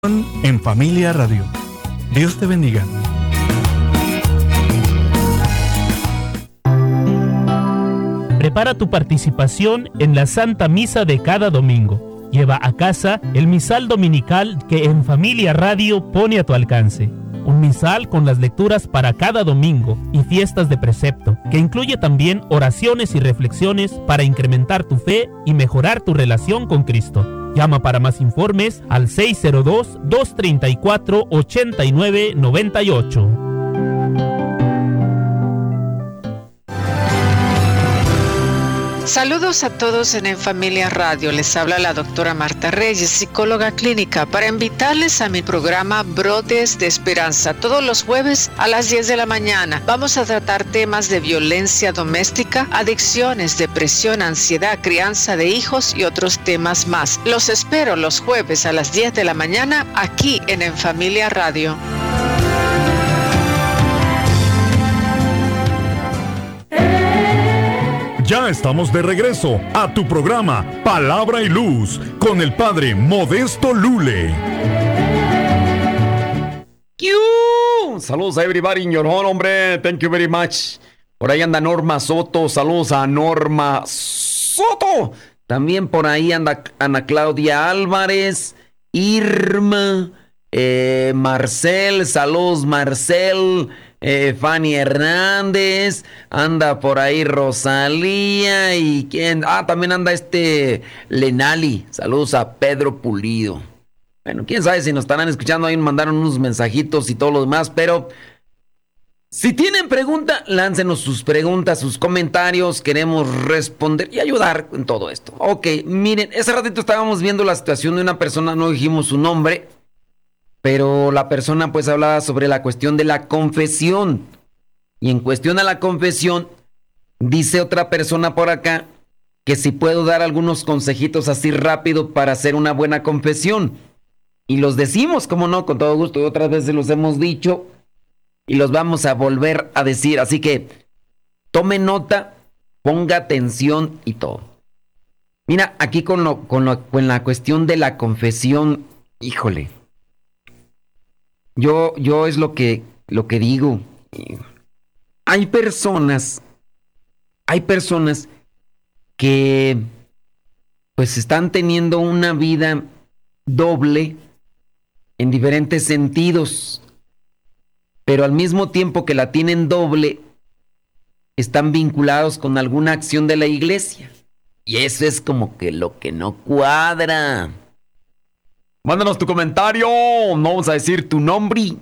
En Familia Radio. Dios te bendiga. Prepara tu participación en la Santa Misa de cada domingo. Lleva a casa el misal dominical que En Familia Radio pone a tu alcance. Un misal con las lecturas para cada domingo y fiestas de precepto, que incluye también oraciones y reflexiones para incrementar tu fe y mejorar tu relación con Cristo. Llama para más informes al 602-234-8998. Saludos a todos en Familia Radio. Les habla la doctora Marta Reyes, psicóloga clínica, para invitarles a mi programa Brotes de Esperanza. Todos los jueves a las 10 de la mañana vamos a tratar temas de violencia doméstica, adicciones, depresión, ansiedad, crianza de hijos y otros temas más. Los espero los jueves a las 10 de la mañana aquí en Familia Radio. Ya estamos de regreso a tu programa Palabra y Luz con el Padre Modesto Lule. Saludos a everybody in your home, hombre. Thank you very much. Por ahí anda Norma Soto. Saludos a Norma Soto. También por ahí anda Ana Claudia Álvarez, Irma, Marcel. Saludos, Marcel. Fanny Hernández, anda por ahí Rosalía y quién, también anda Lenali. Saludos a Pedro Pulido. Bueno, quién sabe si nos estarán escuchando, ahí nos mandaron unos mensajitos y todo lo demás, pero si tienen pregunta, láncenos sus preguntas, sus comentarios, queremos responder y ayudar en todo esto. Ok, miren, ese ratito estábamos viendo la situación de una persona, no dijimos su nombre, pero la persona pues hablaba sobre la cuestión de la confesión. Y en cuestión a la confesión, dice otra persona por acá que si puedo dar algunos consejitos así rápido para hacer una buena confesión. Y los decimos, como no, con todo gusto. Y otras veces los hemos dicho y los vamos a volver a decir. Así que tome nota, ponga atención y todo. Mira, aquí con la cuestión de la confesión, híjole. Yo es lo que digo. Hay personas que pues están teniendo una vida doble en diferentes sentidos, pero al mismo tiempo que la tienen doble, están vinculados con alguna acción de la iglesia. Y eso es como que lo que no cuadra. Mándanos tu comentario, no vamos a decir tu nombre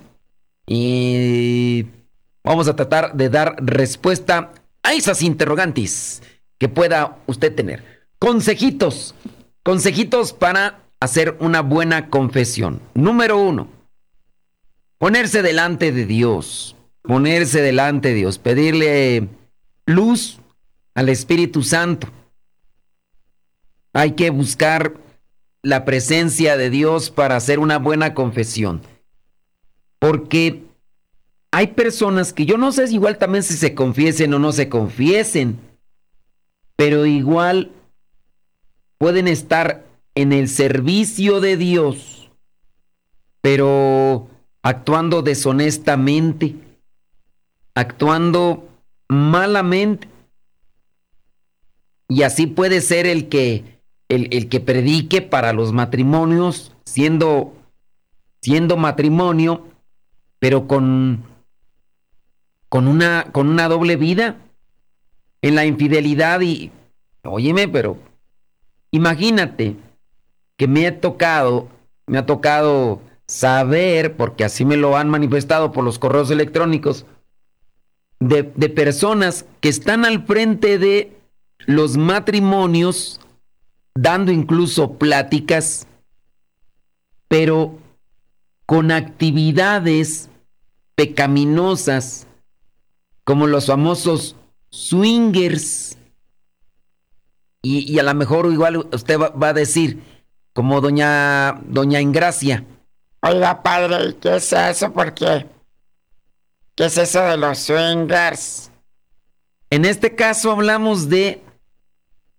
y vamos a tratar de dar respuesta a esas interrogantes que pueda usted tener. Consejitos para hacer una buena confesión. Número 1, ponerse delante de Dios, pedirle luz al Espíritu Santo. Hay que buscar la presencia de Dios para hacer una buena confesión. Porque hay personas que yo no sé si igual también si se confiesen o no se confiesen, pero igual pueden estar en el servicio de Dios, pero actuando deshonestamente, actuando malamente. Y así puede ser el que predique para los matrimonios, siendo matrimonio, pero con una doble vida en la infidelidad. Y óyeme, pero imagínate que me ha tocado saber, porque así me lo han manifestado por los correos electrónicos, de personas que están al frente de los matrimonios, dando incluso pláticas, pero con actividades pecaminosas, como los famosos swingers. Y a lo mejor igual usted va a decir, como doña Ingracia: oiga, padre, ¿qué es eso? ¿Por qué? ¿Qué es eso de los swingers? En este caso hablamos de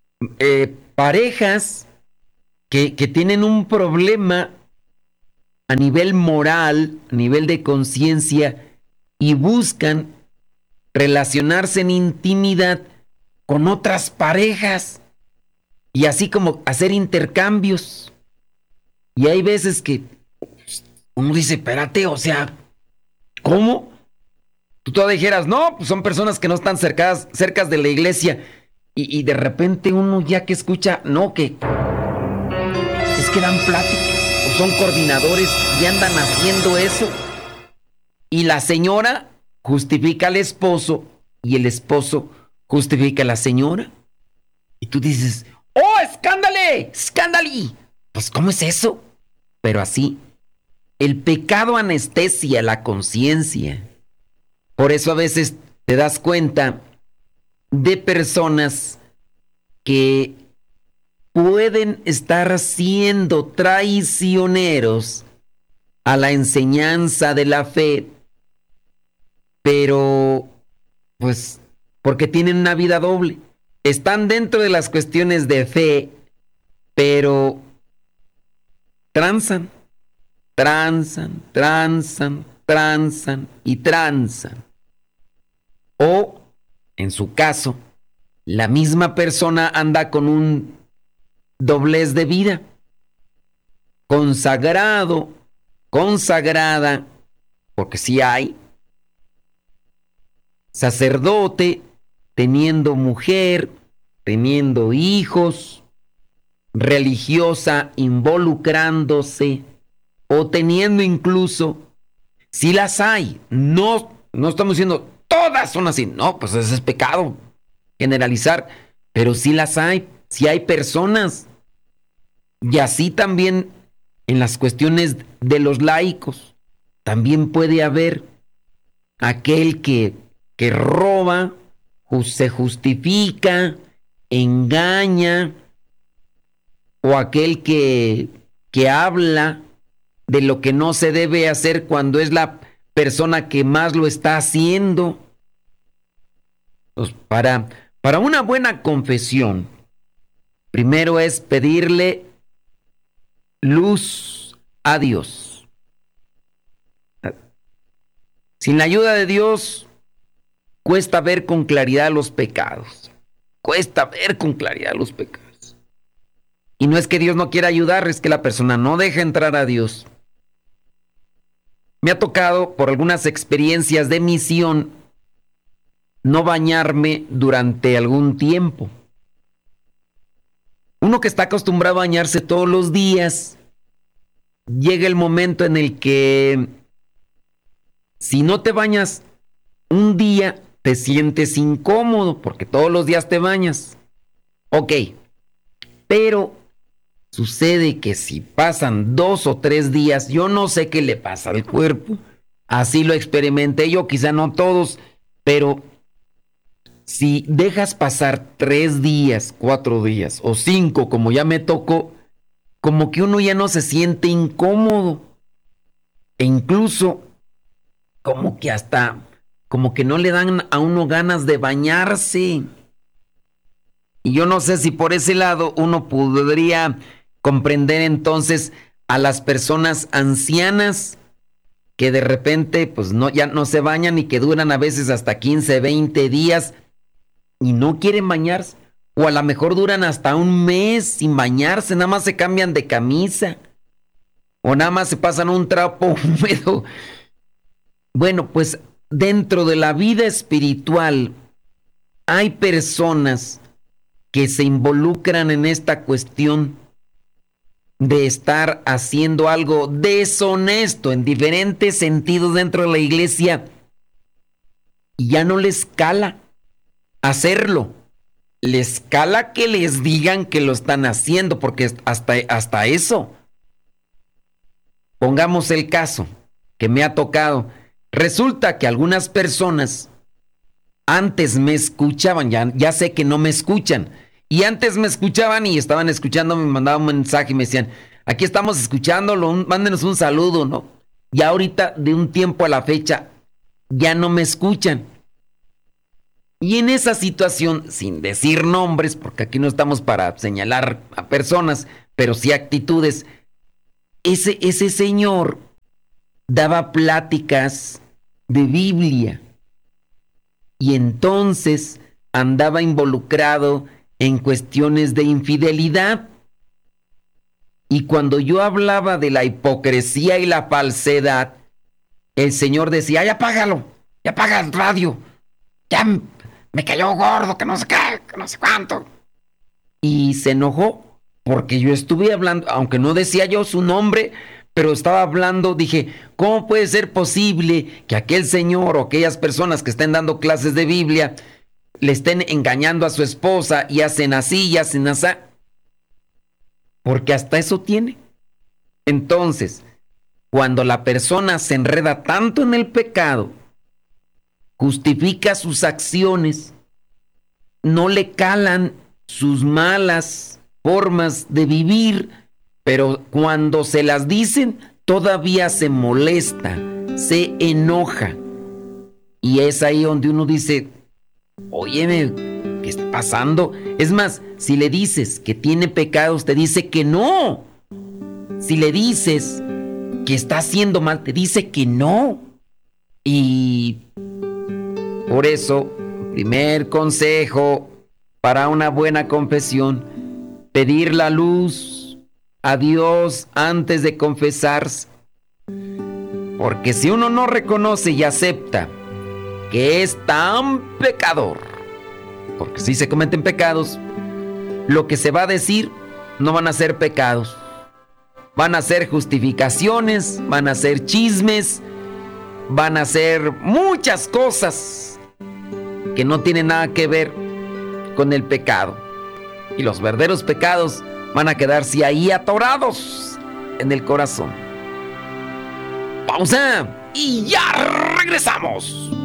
parejas que tienen un problema a nivel moral, a nivel de conciencia, y buscan relacionarse en intimidad con otras parejas y así como hacer intercambios. Y hay veces que uno dice, espérate, o sea, ¿cómo? Tú todavía dijeras, no, pues son personas que no están cerca de la iglesia, y de repente uno ya que escucha, no, que es que dan pláticas o son coordinadores y andan haciendo eso. Y la señora justifica al esposo y el esposo justifica a la señora. Y tú dices, ¡oh, escándale! ¡Escándale! Pues, ¿cómo es eso? Pero así, el pecado anestesia la conciencia. Por eso a veces te das cuenta de personas que pueden estar siendo traicioneros a la enseñanza de la fe, pero pues porque tienen una vida doble. Están dentro de las cuestiones de fe, pero transan y transan. O, en su caso, la misma persona anda con un doblez de vida. Consagrado, consagrada, porque sí hay. Sacerdote, teniendo mujer, teniendo hijos, religiosa, involucrándose, o teniendo incluso, si las hay, no estamos diciendo todas son así, no, pues ese es pecado generalizar, pero sí las hay, sí hay personas, y así también en las cuestiones de los laicos, también puede haber aquel que roba, se justifica, engaña, o aquel que habla de lo que no se debe hacer cuando es la persona que más lo está haciendo. Pues para una buena confesión, primero es pedirle luz a Dios. Sin la ayuda de Dios, cuesta ver con claridad los pecados. Cuesta ver con claridad los pecados. Y no es que Dios no quiera ayudar, es que la persona no deja entrar a Dios. Me ha tocado, por algunas experiencias de misión, no bañarme durante algún tiempo. Uno que está acostumbrado a bañarse todos los días, llega el momento en el que si no te bañas un día, te sientes incómodo porque todos los días te bañas. Ok, pero sucede que si pasan 2 o 3 días, yo no sé qué le pasa al cuerpo. Así lo experimenté yo, quizá no todos, pero si dejas pasar 3 días, 4 días o 5, como ya me tocó, como que uno ya no se siente incómodo. E incluso como que hasta, como que no le dan a uno ganas de bañarse. Y yo no sé si por ese lado uno podría comprender entonces a las personas ancianas que de repente pues ya no se bañan y que duran a veces hasta 15, 20 días y no quieren bañarse. O a lo mejor duran hasta un mes sin bañarse, nada más se cambian de camisa. O nada más se pasan un trapo húmedo. Bueno, pues dentro de la vida espiritual hay personas que se involucran en esta cuestión de estar haciendo algo deshonesto en diferentes sentidos dentro de la iglesia y ya no les cala hacerlo. Les cala que les digan que lo están haciendo, porque hasta eso. Pongamos el caso que me ha tocado. Resulta que algunas personas antes me escuchaban, ya sé que no me escuchan. Y antes me escuchaban y estaban escuchando, me mandaban un mensaje y me decían, aquí estamos escuchándolo, mándenos un saludo, ¿no? Y ahorita, de un tiempo a la fecha, ya no me escuchan. Y en esa situación, sin decir nombres, porque aquí no estamos para señalar a personas, pero sí actitudes, ese señor daba pláticas de Biblia y entonces andaba involucrado en cuestiones de infidelidad. Y cuando yo hablaba de la hipocresía y la falsedad, el Señor decía, ya apágalo, ya apaga el radio, ya me cayó gordo, que no sé qué, que no sé cuánto. Y se enojó porque yo estuve hablando, aunque no decía yo su nombre, pero estaba hablando, dije, ¿cómo puede ser posible que aquel señor o aquellas personas que estén dando clases de Biblia le estén engañando a su esposa y hacen así y hacen así? Porque hasta eso tiene. Entonces, cuando la persona se enreda tanto en el pecado, justifica sus acciones, no le calan sus malas formas de vivir, pero cuando se las dicen, todavía se molesta, se enoja. Y es ahí donde uno dice, óyeme, ¿qué está pasando? Es más, si le dices que tiene pecados, te dice que no. Si le dices que está haciendo mal, te dice que no. Y por eso, primer consejo para una buena confesión, pedir la luz a Dios antes de confesarse. Porque si uno no reconoce y acepta que es tan pecador, porque si se cometen pecados, lo que se va a decir no van a ser pecados, van a ser justificaciones, van a ser chismes, van a ser muchas cosas que no tienen nada que ver con el pecado. Y los verdaderos pecados van a quedarse ahí atorados en el corazón. Pausa y ya regresamos.